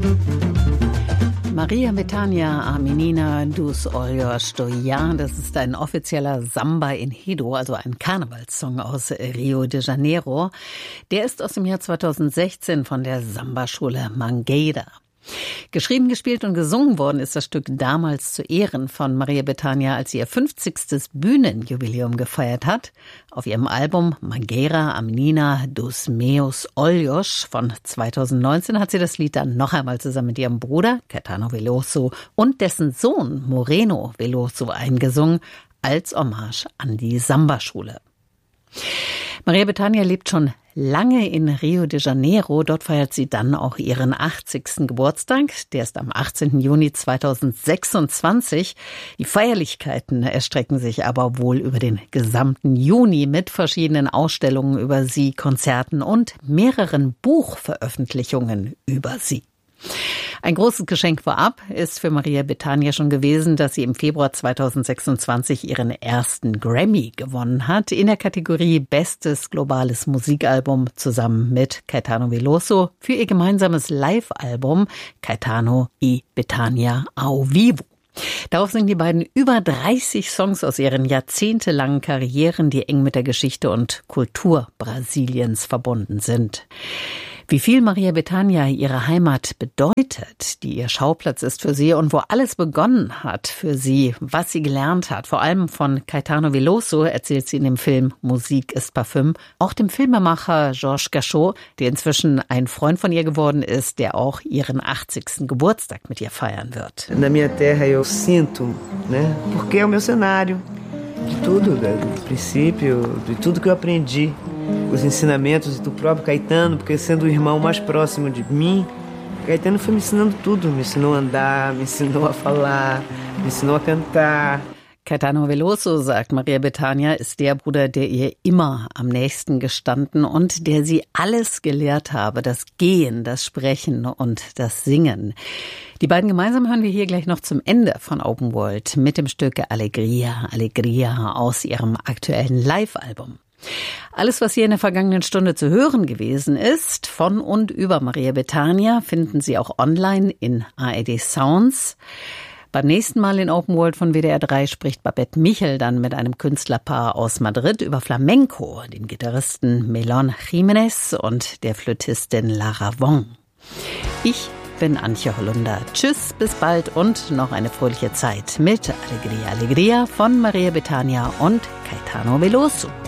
Maria Bethânia, a menina dos olhos do Iar, das ist ein offizieller Samba Enredo, also ein Karnevalssong aus Rio de Janeiro. Der ist aus dem Jahr 2016 von der Samba-Schule Mangueira. Geschrieben, gespielt und gesungen worden ist das Stück damals zu Ehren von Maria Bethânia, als sie ihr 50. Bühnenjubiläum gefeiert hat. Auf ihrem Album Mangueira, a menina dos meus olhos von 2019 hat sie das Lied dann noch einmal zusammen mit ihrem Bruder Caetano Veloso und dessen Sohn Moreno Veloso eingesungen, als Hommage an die Samba-Schule. Maria Bethânia lebt schon lange in Rio de Janeiro. Dort feiert sie dann auch ihren 80. Geburtstag. Der ist am 18. Juni 2026. Die Feierlichkeiten erstrecken sich aber wohl über den gesamten Juni mit verschiedenen Ausstellungen über sie, Konzerten und mehreren Buchveröffentlichungen über sie. Ein großes Geschenk vorab ist für Maria Bethânia schon gewesen, dass sie im Februar 2026 ihren ersten Grammy gewonnen hat in der Kategorie Bestes globales Musikalbum zusammen mit Caetano Veloso für ihr gemeinsames Live-Album Caetano y Bethânia ao Vivo. Darauf singen die beiden über 30 Songs aus ihren jahrzehntelangen Karrieren, die eng mit der Geschichte und Kultur Brasiliens verbunden sind. Wie viel Maria Bethânia ihre Heimat bedeutet, die ihr Schauplatz ist für sie und wo alles begonnen hat für sie, was sie gelernt hat, vor allem von Caetano Veloso, erzählt sie in dem Film Musik ist Parfüm, auch dem Filmemacher Georges Cachot, der inzwischen ein Freund von ihr geworden ist, der auch ihren 80. Geburtstag mit ihr feiern wird. Na minha terra eu sinto, né? Porque é o meu cenário de tudo, do princípio, de tudo que eu aprendi. Os ensinamentos do próprio Caetano, porque sendo o irmão mais próximo de mim, Caetano foi me ensinando tudo, me ensinou a andar, me ensinou a falar, me ensinou a cantar. Caetano Veloso, sagt Maria Bethânia, ist der Bruder, der ihr immer am nächsten gestanden und der sie alles gelehrt habe, das Gehen, das Sprechen und das Singen. Die beiden gemeinsam hören wir hier gleich noch zum Ende von Open World mit dem Stück Alegria, Alegria aus ihrem aktuellen Live-Album. Alles, was hier in der vergangenen Stunde zu hören gewesen ist, von und über Maria Bethânia, finden Sie auch online in ARD Sounds. Beim nächsten Mal in Open World von WDR 3 spricht Babette Michel dann mit einem Künstlerpaar aus Madrid über Flamenco, den Gitarristen Melon Jiménez und der Flötistin Lara Wong. Ich bin Antje Hollunder. Tschüss, bis bald und noch eine fröhliche Zeit mit Alegria, Alegria von Maria Bethânia und Caetano Veloso.